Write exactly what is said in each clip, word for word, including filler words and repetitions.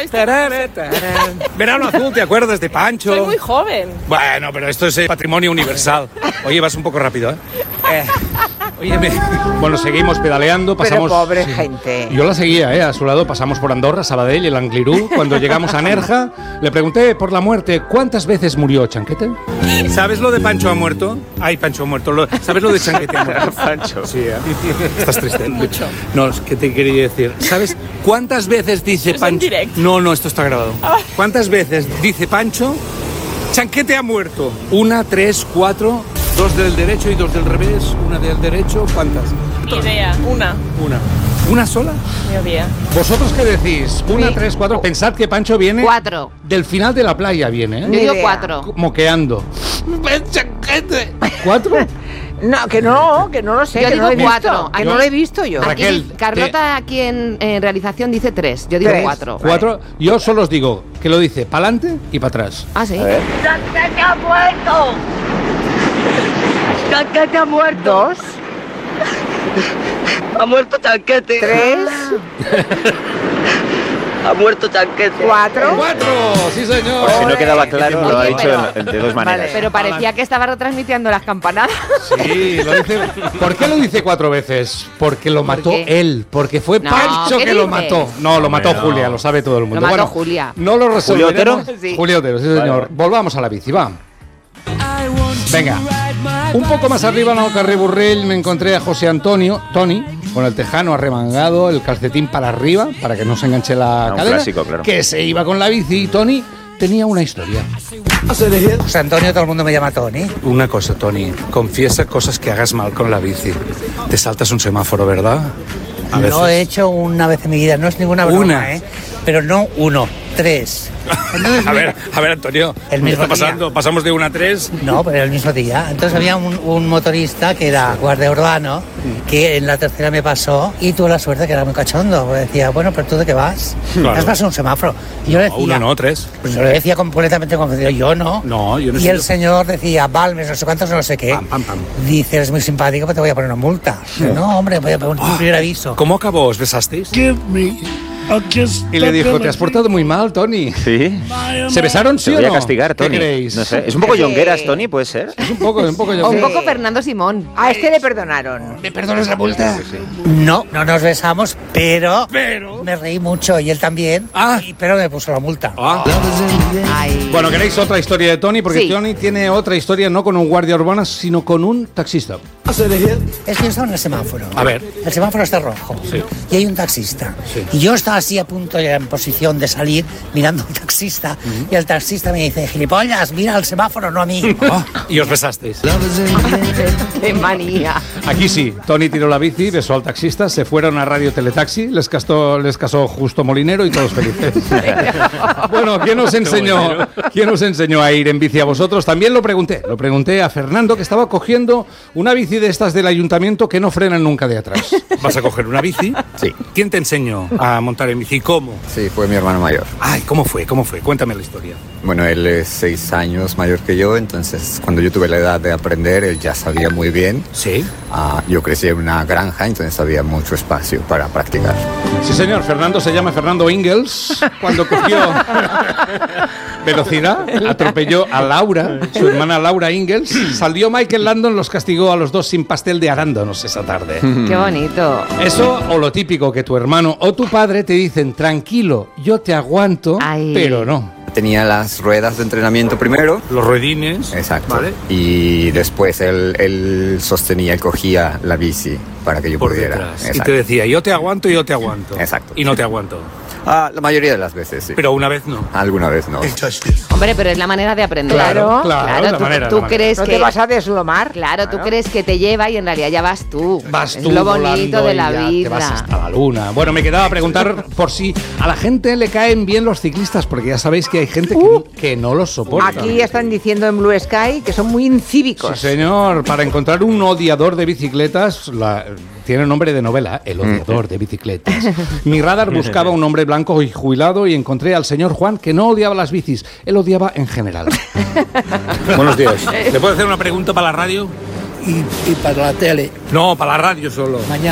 Tarara, tarara. Verano azul, ¿te acuerdas de Pancho? Soy muy joven. Bueno, pero esto es eh, patrimonio universal. Oye, vas un poco rápido, ¿eh? eh óyeme. Bueno, seguimos pedaleando, pasamos... Pero pobre sí. gente. Yo la seguía, ¿eh? A su lado pasamos por Andorra, Sabadell y el Anglirú. Cuando llegamos a Nerja, le pregunté por la muerte, ¿cuántas veces murió Chanquete? ¿Sabes lo de Pancho ha muerto? Ay, Pancho ha muerto. Lo... ¿Sabes lo de Chanquete ha muerto? Pancho. Sí, ¿eh? Estás triste. Mucho. No, ¿qué te quería decir? ¿Sabes cuántas veces dice Pancho? No, no, esto está grabado. ¿Cuántas veces dice Pancho? Chanquete ha muerto. Una, tres, cuatro, dos del derecho y dos del revés. Una del derecho, ¿cuántas? Ni idea. Una. Una. ¿Una sola? Ni idea. ¿Vosotros qué decís? Una, sí. tres, cuatro. Pensad que Pancho viene... Cuatro. Del final de la playa viene, ¿eh? Yo digo cuatro. Moqueando. Chanquete. ¿Cuatro? No, que no, que no lo sé. Yo que digo no lo he cuatro. Visto, que Yo, no lo he visto yo. Aquí, Raquel, Carlota te... aquí en, en realización dice tres. Yo digo ¿Tres? cuatro. Cuatro. Vale. Yo solo os digo que lo dice para adelante y para atrás. Ah, sí. ¡Chanquete ha muerto! ¡Chanquete ha muerto! Dos. Ha muerto Chanquete. Tres. Ha muerto Chanquete. Cuatro. ¡Cuatro! ¡Sí, señor! Por si no quedaba claro, lo ha Oye, dicho pero- de, de dos maneras. Vale. Pero parecía que estaba retransmitiendo las campanadas. Sí, lo dice. ¿Por qué lo dice cuatro veces? Porque lo mató qué? él, porque fue No, Pancho ¿qué que lo dices? mató. No, lo mató Hombre, no. Julia, lo sabe todo el mundo. Lo mató Bueno, Julia. No lo resolveremos. ¿Julio Otero? Sí. Julio Otero, sí señor. Vale. Volvamos a la bici, va. Venga, un poco más arriba en el carrer Burrell me encontré a José Antonio, Tony, con el tejano arremangado, el calcetín para arriba, para que no se enganche la Ah, un cadera, clásico, claro. que se iba con la bici y Tony tenía una historia. José Antonio, todo el mundo me llama Tony. Una cosa, Tony, confiesa cosas que hagas mal con la bici. Te saltas un semáforo, ¿verdad? A veces. Lo he hecho una vez en mi vida, no es ninguna broma, Una. ¿eh? Pero no uno, tres. Entonces, A ver, a ver, Antonio, El ¿qué mismo está pasando? día. Pasamos de una a tres. No, pero el mismo día. Entonces había un, un motorista que era guardia urbano, que en la tercera me pasó y tuve la suerte que era muy cachondo. Porque decía, bueno, pero ¿tú de qué vas? Claro. Has pasado un semáforo. Y yo le No, decía, uno no, tres. pues yo le decía completamente confundido, yo no. No, yo no Y sé el yo. señor decía, Balmes, no sé cuántos, no sé qué. Pam, pam, pam. Dice, eres muy simpático, pero te voy a poner una multa. No, hombre, voy a poner un primer aviso. ¿Cómo acabó? ¿Os besasteis? Give me a kiss. Y le dijo, te has portado muy mal, Tony. Sí. ¿Se besaron, sí Te o voy no? a castigar, ¿Qué Tony. creéis? No sé. Es un poco Sí. Jongueras, Tony, ¿puede ser? Es un poco, un poco yo. O un Sí. poco Fernando Simón. A este le perdonaron. ¿Me perdonas la multa? No, no nos besamos, pero, Pero. me reí mucho y él también. Ah. Y- pero me puso la multa. Ah. Ay. Bueno, ¿queréis otra historia de Tony? Porque Sí. Tony tiene otra historia no con un guardia urbana, sino con un taxista. Es que yo estaba en el semáforo. A ver. El semáforo está rojo. Sí. Y hay un taxista. Sí. Y yo estaba así a punto, ya en posición de salir, mirando al taxista. Y el taxista me dice, gilipollas, mira al semáforo, no a mí. Ah, y os besasteis. ¡Qué manía! Aquí sí, Tony tiró la bici, besó al taxista, se fueron a Radio Teletaxi, les casó, les casó Justo Molinero y todos felices. Bueno, ¿quién os enseñó? ¿Quién os enseñó a ir en bici a vosotros? También lo pregunté, lo pregunté a Fernando, que estaba cogiendo una bici de estas del ayuntamiento que no frenan nunca de atrás. ¿Vas a coger una bici? Sí. ¿Quién te enseñó a montar en bici? ¿Cómo? Sí, fue mi hermano mayor. Ay, ¿cómo fue? ¿Cómo fue? Cuéntame la historia. Bueno, él es seis años mayor que yo, entonces cuando yo tuve la edad de aprender, él ya sabía muy bien. ¿Sí? Ah, yo crecí en una granja, entonces había mucho espacio para practicar. Sí, señor. Fernando se llama Fernando Ingalls. Cuando cogió velocidad, atropelló a Laura, su hermana Laura Ingalls. Salió Michael Landon, los castigó a los dos sin pastel de arándanos esa tarde. ¡Qué bonito! Eso o lo típico que tu hermano o tu padre te dicen, tranquilo, yo te aguanto, Ay. pero no. Tenía las ruedas de entrenamiento primero. Los ruedines. Exacto. ¿Vale? Y después él, él sostenía y cogía la bici para que yo Por pudiera. detrás. Y Exacto. te decía, yo te aguanto, yo te aguanto. Exacto. Y no te aguanto. Ah, la mayoría de las veces, sí. Pero una vez no. Alguna vez no. Hombre, pero es la manera de aprender. Claro, claro, la tú, manera, tú la manera. crees No que... te vas a deslomar. Claro, tú crees que te lleva y en realidad ya vas tú. Vas es tú lo volando bonito de y la ya vida. te vas hasta la luna. Bueno, me quedaba a preguntar por si a la gente le caen bien los ciclistas, porque ya sabéis que hay gente que, que no los soporta. Aquí están diciendo en Blue Sky que son muy incívicos. Sí, señor. Para encontrar un odiador de bicicletas, la- tiene nombre de novela, El odiador de bicicletas. Mi radar buscaba un hombre blanco y jubilado y encontré al señor Juan, que no odiaba las bicis, él odiaba en general. Buenos días. ¿Le puedo hacer una pregunta para la radio? Y, y para la tele, No, para la radio solo. mañana.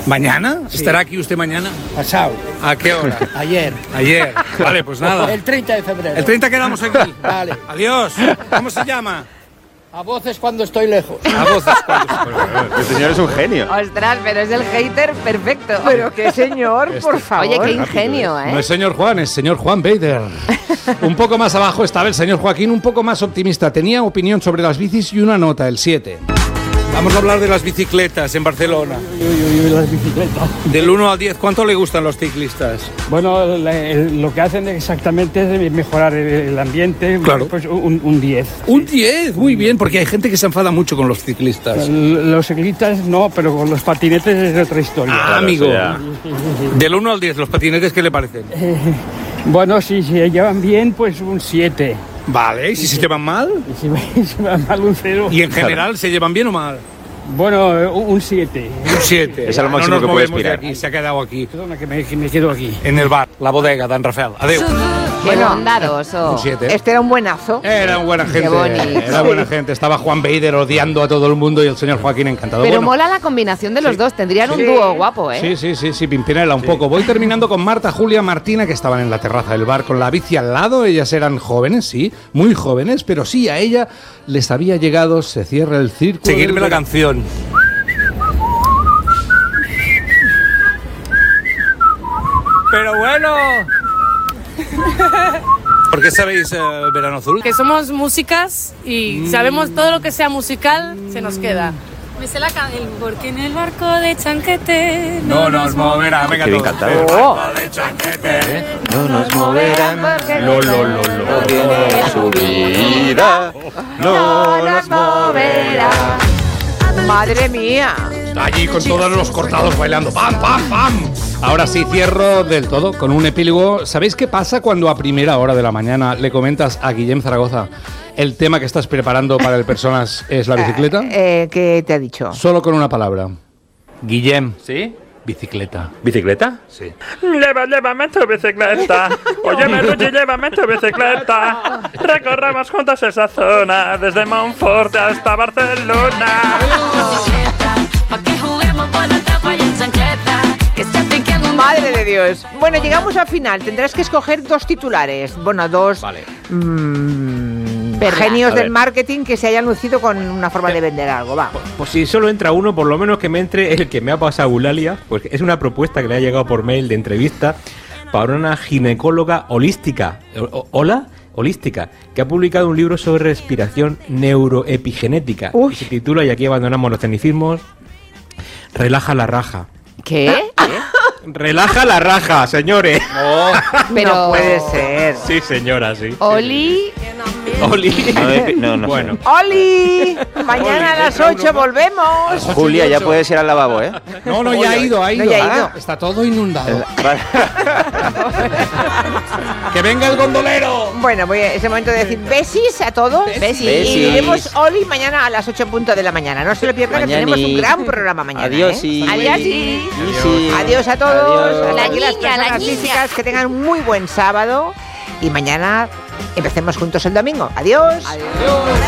¿Mañana? ¿Estará aquí usted mañana? Pasado. ¿A qué hora? Ayer. Ayer. Vale, pues nada. El treinta de febrero. El treinta quedamos aquí. Vale. Adiós. ¿Cómo se llama? A voces cuando estoy lejos. A voces cuando... El señor es un genio. Ostras, pero es el hater perfecto. Pero qué señor, Este- por favor. Oye, qué ingenio, ¿eh? No es señor Juan, es señor Juan Bader. Un poco más abajo estaba el señor Joaquín, un poco más optimista. Tenía opinión sobre las bicis y una nota, el siete. Vamos a hablar de las bicicletas en Barcelona. Uy, uy, uy, las bicicletas. Del uno al diez, ¿cuánto le gustan los ciclistas? Bueno, la- el- lo que hacen exactamente es mejorar el, el ambiente. Claro. Pues un un diez. Un diez, muy bien, porque hay gente que se enfada mucho con los ciclistas. Los ciclistas no, pero con los patinetes es otra historia. Ah, Claro, amigo. eso ya. Del uno al diez, ¿los patinetes qué le parecen? Bueno, si se llevan bien, pues un siete. Vale, ¿y si se llevan mal? Y si se va mal, un cero. ¿Y en general se llevan bien o mal? Bueno, un siete. Un siete. Es lo máximo no nos que puede movemos de aspirar. aquí, se ha quedado aquí. Perdona, que me, que me quedo aquí. En el bar, la bodega, Dan Rafael. Adiós. Qué Bueno, bondadoso. Un siete. Este era un buenazo. Era buena gente. bonito. Era buena gente. Estaba Juan Bader odiando a todo el mundo y el señor Joaquín encantado. Pero Bueno, mola la combinación de los Sí. dos. Tendrían un Sí. dúo guapo, ¿eh? Sí, sí, sí, sí, Pimpinela, un poco. Voy terminando con Marta, Julia, Martina, que estaban en la terraza del bar con la bici al lado. Ellas eran jóvenes, sí, muy jóvenes, pero sí, a ella les había llegado, se cierra el círculo. Seguirme la del- canción. Pero bueno. ¿Por qué sabéis eh, Verano Azul? Que somos músicas y sabemos todo lo que sea musical, se nos queda. Me sé la canción, porque en el barco de Chanquete No nos moverá. Venga, Qué bien todos. cantado. Oh, No nos moverán. Lo, lo, lo, lo. Tiene su vida. No nos moverá. madre mía. Allí con todos los cortados bailando. ¡Pam, pam, pam! Ahora sí, cierro del todo con un epílogo. ¿Sabéis qué pasa cuando a primera hora de la mañana le comentas a Guillem Zaragoza el tema que estás preparando para el Personas es la bicicleta? Eh, ¿Qué te ha dicho? Solo con una palabra. Guillem. ¿Sí? Bicicleta. ¿Bicicleta? Sí. Lleva, llévame tu bicicleta. Óyeme, Luigi, llévame tu bicicleta. Recorramos juntos esa zona, desde Montfort hasta Barcelona. Madre de Dios. Bueno, llegamos al final. Tendrás que escoger dos titulares. Bueno, dos Vale. mm, Perlas. genios A del ver. marketing que se hayan lucido con una forma de vender algo. Va. Pues si solo entra uno, por lo menos que me entre el que me ha pasado Eulalia, pues es una propuesta que le ha llegado por mail de entrevista para una ginecóloga holística. O- o- ¿Hola? Holística, que ha publicado un libro sobre respiración neuroepigenética. Uy. Y se titula, y aquí abandonamos los tecnicismos, Relaja la raja. ¿Qué? Relaja la raja, señores. Pero... No puede ser. Sí, señora, sí. Oli... Oli. No, me- no, no. Bueno. ¡Oli! Mañana a las ocho volvemos. Julia, ya puedes ir al lavabo, ¿eh? No, no, ya ha ido, ha ido. No, ya ha ido. Ah, está todo inundado. Vale. ¡Que venga el gondolero! Bueno, voy a, es el momento de decir besis a todos. Besis. Y diremos Oli mañana a las ocho en punto de la mañana. No se lo pierdan, que Mañani. tenemos un gran programa mañana. Adiós ¿eh? y... Adiós y... y sí. Adiós a todos. Adiós. Hasta La aquí las niña, la personas niña. físicas. Que tengan un muy buen sábado. Y mañana empecemos juntos el domingo. Adiós.